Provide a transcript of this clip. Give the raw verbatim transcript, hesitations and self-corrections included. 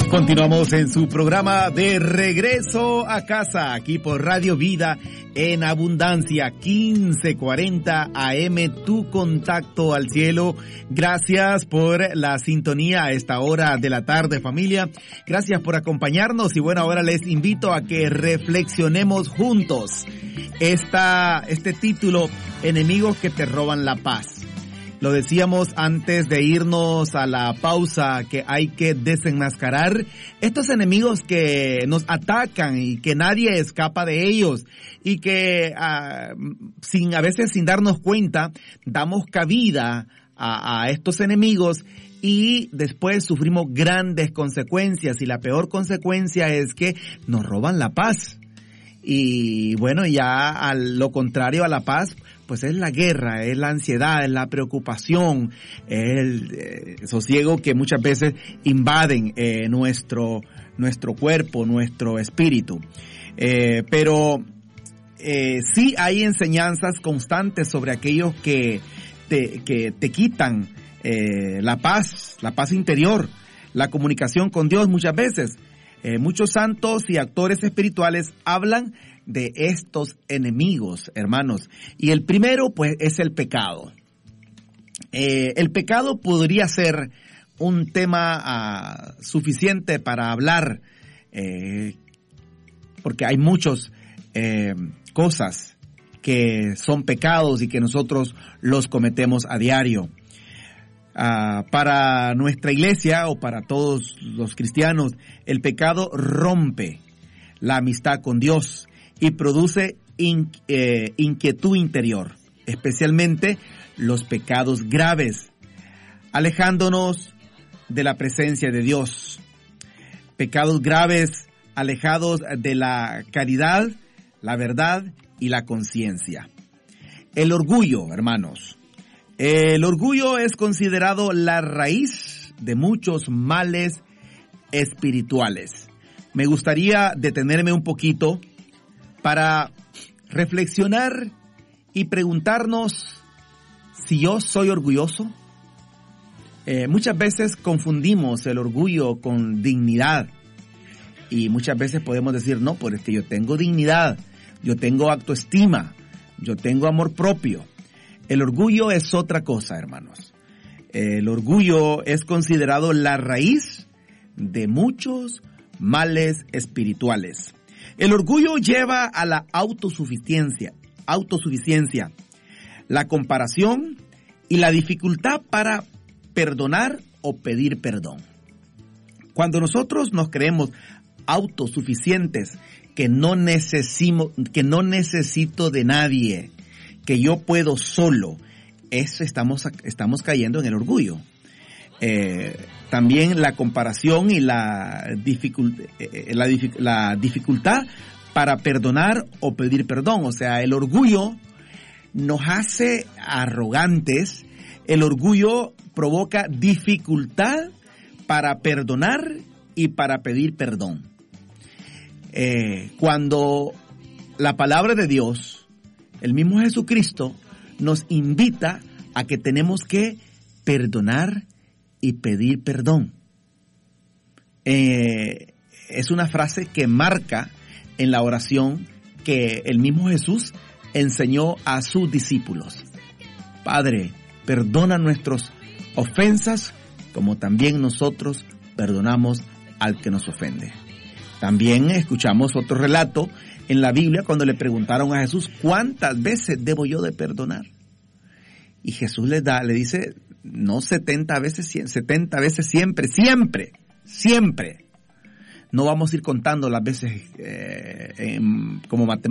Continuamos en su programa de Regreso a Casa, aquí por Radio Vida en Abundancia, quince cuarenta A M, tu contacto al cielo. Gracias por la sintonía a esta hora de la tarde, familia. Gracias por acompañarnos y bueno, ahora les invito a que reflexionemos juntos esta, este título, Enemigos que te roban la paz. Lo decíamos antes de irnos a la pausa, que hay que desenmascarar estos enemigos que nos atacan y que nadie escapa de ellos y que uh, sin a veces sin darnos cuenta damos cabida a, a estos enemigos y después sufrimos grandes consecuencias, y la peor consecuencia es que nos roban la paz. Y bueno, ya a lo contrario a la paz, pues es la guerra, es la ansiedad, es la preocupación, es el eh, sosiego que muchas veces invaden eh, nuestro nuestro cuerpo, nuestro espíritu. Eh, pero eh, sí hay enseñanzas constantes sobre aquellos que te, que te quitan eh, la paz, la paz interior, la comunicación con Dios muchas veces. Eh, muchos santos y actores espirituales hablan de estos enemigos, hermanos. Y el primero, pues, es el pecado. Eh, el pecado podría ser un tema uh, suficiente para hablar, eh, porque hay muchas eh, cosas que son pecados y que nosotros los cometemos a diario. Uh, para nuestra iglesia o para todos los cristianos, el pecado rompe la amistad con Dios y produce in, eh, inquietud interior, especialmente los pecados graves, alejándonos de la presencia de Dios. Pecados graves alejados de la caridad, la verdad y la conciencia. El orgullo, hermanos. El orgullo es considerado la raíz de muchos males espirituales. Me gustaría detenerme un poquito para reflexionar y preguntarnos si yo soy orgulloso. Eh, muchas veces confundimos el orgullo con dignidad y muchas veces podemos decir, no, pues es que yo tengo dignidad, yo tengo autoestima, yo tengo amor propio. El orgullo es otra cosa, hermanos. El orgullo es considerado la raíz de muchos males espirituales. El orgullo lleva a la autosuficiencia, autosuficiencia, la comparación y la dificultad para perdonar o pedir perdón. Cuando nosotros nos creemos autosuficientes, que no necesito, que no necesito de nadie, que yo puedo solo, eso estamos, estamos cayendo en el orgullo. Eh, también la comparación y la, dificult, eh, la, la dificultad para perdonar o pedir perdón. O sea, el orgullo nos hace arrogantes, el orgullo provoca dificultad para perdonar y para pedir perdón. Eh, cuando la palabra de Dios, el mismo Jesucristo, nos invita a que tenemos que perdonar y pedir perdón. Eh, es una frase que marca en la oración que el mismo Jesús enseñó a sus discípulos. Padre, perdona nuestras ofensas como también nosotros perdonamos al que nos ofende. También escuchamos otro relato en la Biblia cuando le preguntaron a Jesús, ¿cuántas veces debo yo de perdonar? Y Jesús le da, le dice, no setenta veces, setenta veces siempre, siempre, siempre. No vamos a ir contando las veces eh, en, como matemáticas.